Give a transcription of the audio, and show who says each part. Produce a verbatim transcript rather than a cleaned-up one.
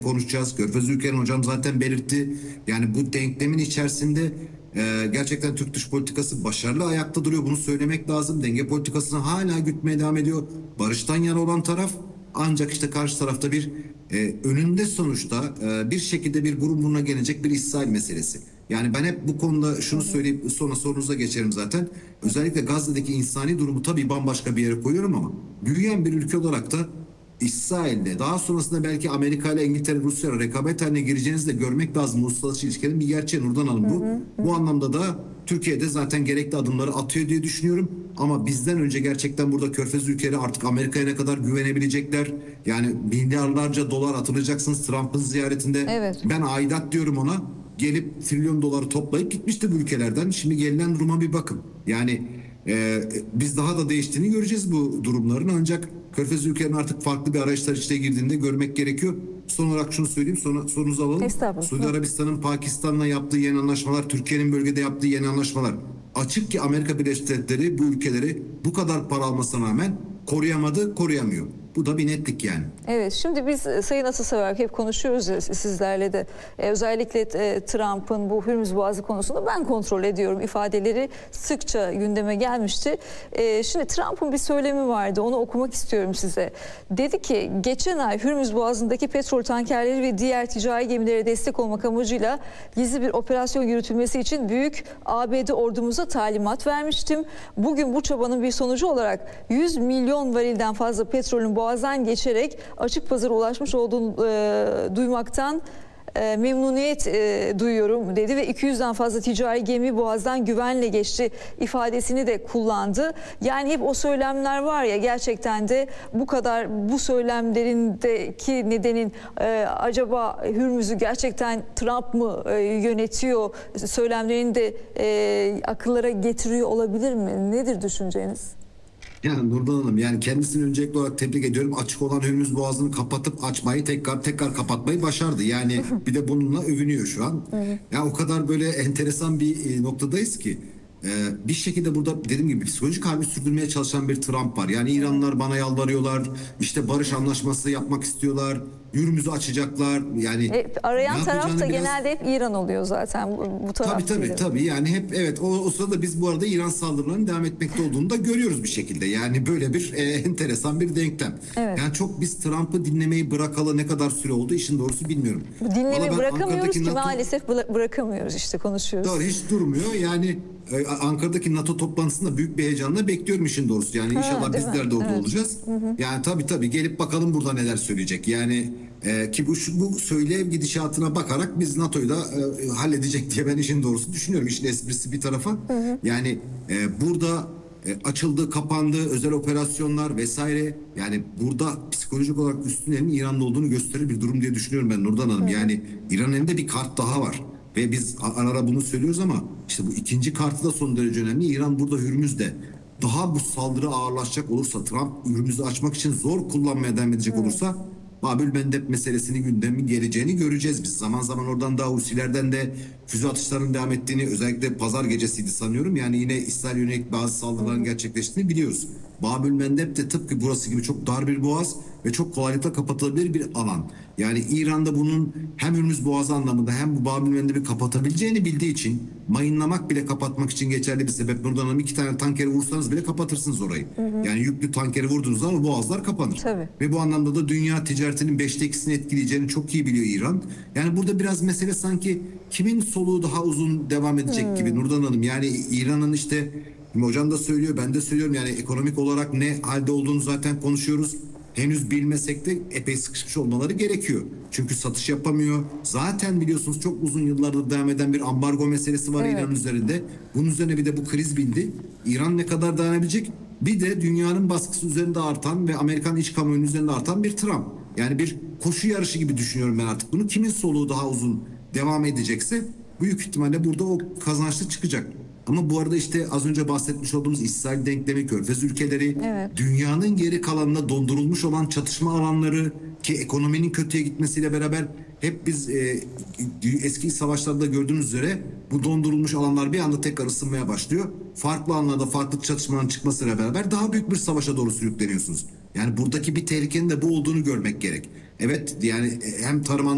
Speaker 1: konuşacağız. Körfez ülkelerin hocam zaten belirtti. Yani bu denklemin içerisinde e, gerçekten Türk dış politikası başarılı ayakta duruyor. Bunu söylemek lazım. Denge politikasını hala gütmeye devam ediyor. Barıştan yana olan taraf, ancak işte karşı tarafta bir e, önünde sonuçta e, bir şekilde bir burun buruna gelecek bir İsrail meselesi. Yani ben hep bu konuda şunu söyleyip sonra sorunuza geçerim zaten. Özellikle Gazze'deki insani durumu tabii bambaşka bir yere koyuyorum ama büyüyen bir ülke olarak da İsrail'de, daha sonrasında belki Amerika ile İngiltere, Rusya ile rekabet haline gireceğinizi de görmek lazım. Uluslararası ilişkilerin bir gerçeği Nurdan Hanım bu. Hı hı, hı. Bu anlamda da Türkiye'de zaten gerekli adımları atıyor diye düşünüyorum. Ama bizden önce gerçekten burada Körfez ülkeleri artık Amerika'ya ne kadar güvenebilecekler? Yani milyarlarca dolar atılacaksınız Trump'ın ziyaretinde.
Speaker 2: Evet.
Speaker 1: Ben aidat diyorum ona. Gelip trilyon doları toplayıp gitmişti bu ülkelerden. Şimdi gelinen duruma bir bakın. Yani e, biz daha da değiştiğini göreceğiz bu durumların. Ancak Körfez ülkelerinin artık farklı bir arayışlar içine girdiğinde görmek gerekiyor. Son olarak şunu söyleyeyim, sonra sorunuzu alalım. Suudi Arabistan'ın Pakistan'la yaptığı yeni anlaşmalar, Türkiye'nin bölgede yaptığı yeni anlaşmalar. Açık ki Amerika Birleşik Devletleri bu ülkeleri bu kadar para almasına rağmen koruyamadı, koruyamıyor. Bu da bir netlik yani.
Speaker 2: Evet, şimdi biz Sayın Atasever hep konuşuyoruz ya sizlerle de. Ee, özellikle e, Trump'ın bu Hürmüz Boğazı konusunda ben kontrol ediyorum ifadeleri sıkça gündeme gelmişti. Ee, şimdi Trump'ın bir söylemi vardı, onu okumak istiyorum size. Dedi ki geçen ay Hürmüz Boğazı'ndaki petrol tankerleri ve diğer ticari gemilere destek olmak amacıyla gizli bir operasyon yürütülmesi için büyük A B D ordumuza talimat vermiştim. Bugün bu çabanın bir sonucu olarak yüz milyon varilden fazla petrolün Boğaz'dan geçerek açık pazara ulaşmış olduğunu e, duymaktan e, memnuniyet e, duyuyorum dedi ve iki yüzden fazla ticari gemi Boğaz'dan güvenle geçti ifadesini de kullandı. Yani hep o söylemler var ya, gerçekten de bu kadar, bu söylemlerindeki nedenin e, acaba Hürmüz'ü gerçekten Trump mı e, yönetiyor, söylemlerini de e, akıllara getiriyor olabilir mi? Nedir düşünceniz?
Speaker 1: Yani Nurdan Hanım, yani kendisini öncelikli olarak tebrik ediyorum. Açık olan Hürmüz Boğazı'nı kapatıp açmayı, tekrar tekrar kapatmayı başardı. Yani bir de bununla övünüyor şu an. Evet. Yani o kadar böyle enteresan bir noktadayız ki e, bir şekilde burada dediğim gibi psikolojik halini sürdürmeye çalışan bir Trump var. Yani İranlılar bana yalvarıyorlar. İşte barış anlaşması yapmak istiyorlar. Hürmüz'ü açacaklar. Yani
Speaker 2: e, arayan taraf da
Speaker 1: biraz...
Speaker 2: genelde hep İran oluyor zaten bu, bu taraf.
Speaker 1: Tabii tabii
Speaker 2: değil.
Speaker 1: tabii. Yani hep evet o, o sırada biz bu arada İran saldırılarının devam etmekte olduğunu da görüyoruz bir şekilde. Yani böyle bir e, enteresan bir denklem. Evet. Yani çok biz Trump'ı dinlemeyi bırakalı ne kadar süre oldu işin doğrusu bilmiyorum.
Speaker 2: Dinlemeyi bırakamıyoruz ki NATO... maalesef bırakamıyoruz işte, konuşuyoruz.
Speaker 1: Doğru, hiç durmuyor. Yani e, Ankara'daki NATO toplantısında büyük bir heyecanla bekliyorum işin doğrusu. Yani ha, inşallah bizler de orada evet. olacağız. Hı hı. Yani tabii tabii gelip bakalım burada neler söyleyecek. Yani e, ki bu bu söylev gidişatına bakarak biz NATO'yu da e, halledecek diye ben işin doğrusu düşünüyorum. İşin esprisi bir tarafa. Hı hı. Yani e, burada e, açıldı, kapandı, özel operasyonlar vesaire. Yani burada psikolojik olarak üstünlerin İran'da olduğunu gösterir bir durum diye düşünüyorum ben Nurdan Hanım. Hı hı. Yani İran'ın elinde bir kart daha var. Ve biz ara ara bunu söylüyoruz ama işte bu ikinci kartı da son derece önemli. İran burada Hürmüz'de daha bu saldırı ağırlaşacak olursa, Trump Hürmüz'ü açmak için zor kullanmaya devam edecek evet. olursa Babül-Mendeb meselesini gündemin geleceğini göreceğiz biz. Zaman zaman oradan daha Husilerden de füze atışlarının devam ettiğini, özellikle pazar gecesiydi sanıyorum. Yani yine İsrail yönelik bazı saldırıların gerçekleştiğini biliyoruz. Babül-Mendeb de tıpkı burası gibi çok dar bir boğaz ve çok kolaylıkla kapatılabilir bir alan. Yani İran'da bunun hem Hürmüz Boğazı anlamında hem bu Babül-Mendeb'i kapatabileceğini bildiği için, mayınlamak bile kapatmak için geçerli bir sebep. Nurdan Hanım, iki tane tankeri vursanız bile kapatırsınız orayı. Hı hı. Yani yüklü tankeri vurduğunuz zaman boğazlar kapanır. Tabii. Ve bu anlamda da dünya ticaretinin beşte ikisini etkileyeceğini çok iyi biliyor İran. Yani burada biraz mesele sanki kimin soluğu daha uzun devam edecek hmm. gibi Nurdan Hanım. Yani İran'ın işte, hocam da söylüyor, ben de söylüyorum, yani ekonomik olarak ne halde olduğunu zaten konuşuyoruz. Henüz bilmesek de epey sıkışmış olmaları gerekiyor. Çünkü satış yapamıyor. Zaten biliyorsunuz çok uzun yıllardır devam eden bir ambargo meselesi var evet. İran üzerinde. Bunun üzerine bir de bu kriz bindi. İran ne kadar dayanabilecek? Bir de dünyanın baskısı üzerinde artan ve Amerikan iç kamuoyunun üzerinde artan bir Trump. Yani bir koşu yarışı gibi düşünüyorum ben artık bunu. Kimin soluğu daha uzun devam edecekse büyük ihtimalle burada o kazançlı çıkacak. Ama bu arada işte az önce bahsetmiş olduğumuz İsrail denklemi, Körfez ülkeleri, evet. dünyanın geri kalanına dondurulmuş olan çatışma alanları, ki ekonominin kötüye gitmesiyle beraber hep biz e, eski savaşlarda gördüğünüz üzere bu dondurulmuş alanlar bir anda tekrar ısınmaya başlıyor. Farklı alanlarda farklı çatışmaların çıkmasıyla beraber daha büyük bir savaşa doğru sürükleniyorsunuz. Yani buradaki bir tehlikenin de bu olduğunu görmek gerek. Evet, yani hem tarım